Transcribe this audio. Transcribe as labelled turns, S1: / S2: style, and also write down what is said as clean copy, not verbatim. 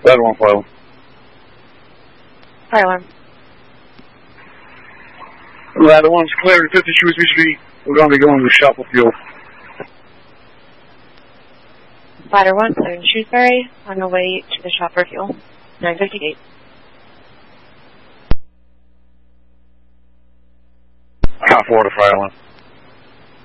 S1: Ladder 1, fire alarm.
S2: Fire alarm.
S1: Ladder 1's clear to 50 Shrewsbury Street. We're going to be going to the shop for fuel.
S2: Ladder 1, clear in Shrewsbury, on the way to the shop for fuel. 9:58.
S1: Hot 4 to fire alarm.